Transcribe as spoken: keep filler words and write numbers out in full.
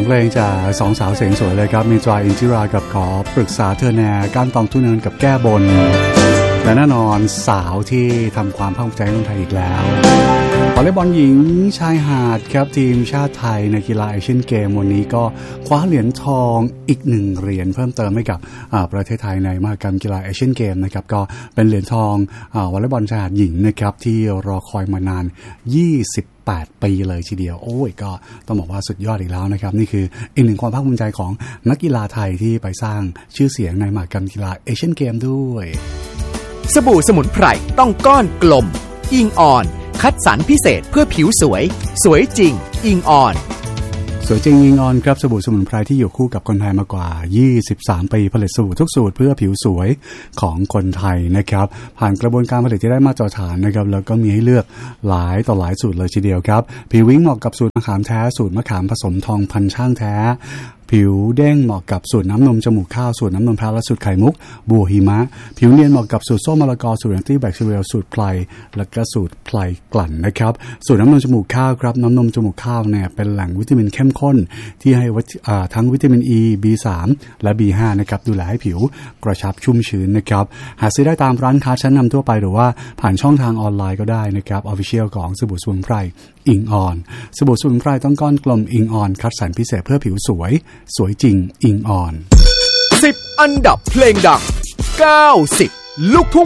เพลงจากสองสาวเสียงสวยเลยครับมีจอยอินทิรากับขอปรึกษาเธอแน่ก้านตองทุ่นเนินกับแก้บนและแน่นอนสาวที่ทำความภาคภูมิใจให้คนไทยอีกแล้ววอลเลย์บอลหญิงชายหาดครับทีมชาติไทยในกีฬาเอเชียนเกมวันนี้ก็คว้าเหรียญทองอีกหนึ่งเหรียญเพิ่มเติมให้กับประเทศไทยในมหกรรมกีฬาเอเชียนเกมนะครับก็เป็นเหรียญทองวอลเลย์บอลชายหาดหญิงนะครับที่รอคอยมานานยี่สิบแปดปีเลยทีเดียวโอ้ยก็ต้องบอกว่าสุดยอดอีกแล้วนะครับนี่คืออีกหนึ่งความภาคภูมิใจของนักกีฬาไทยที่ไปสร้างชื่อเสียงในมหกรรมกีฬาเอเชียนเกมด้วยสบู่สมุนไพรต้องก้อนกลมอิงออนคัดสรรพิเศษเพื่อผิวสวยสวยจริงอิงออนสวยจริงอิงออนครับสบู่สมุนไพรที่อยู่คู่กับคนไทยมากว่ายี่สิบสามปีผลิตสบู่ทุกสูตรเพื่อผิวสวยของคนไทยนะครับผ่านกระบวนการผลิตที่ได้มาตรฐานนะครับแล้วก็มีให้เลือกหลายต่อหลายสูตรเลยทีเดียวครับผิววิ้งเหมาะกับสูตรมะขามแท้สูตรมะขามผสมทองพันช่างแท้ผิวเด้งเหมาะกับสูตรน้ำนมจมูกข้าวสูตรน้ำนมแพะและสูตรไข่มุกบัวหิมะผิวเนียนเหมาะกับสูตรส้มมะละกอสูตรแอนตี้แบคทีเรียสูตรไพรและก็สูตรไพรกลั่นนะครับสูตรน้ำนมจมูกข้าวครับน้ำนมจมูกข้าวเนี่ยเป็นแหล่งวิตามินเข้มข้นที่ให้ทั้งวิตามิน E บี สาม และ บี ห้า นะครับดูแลให้ผิวกระชับชุ่มชื้นนะครับหาซื้อได้ตามร้านค้าชั้นนำทั่วไปหรือว่าผ่านช่องทางออนไลน์ก็ได้นะครับ Official ของสบู่สมุนไพรอิงออนสบู่สมุนไพรต้องก้อนกลมอิงออนคัดสรรพิเศษเพื่อผิวสวยสวยจริงอิงออนสิบอันดับเพลงดังเก้าสิบลูกทุ่ง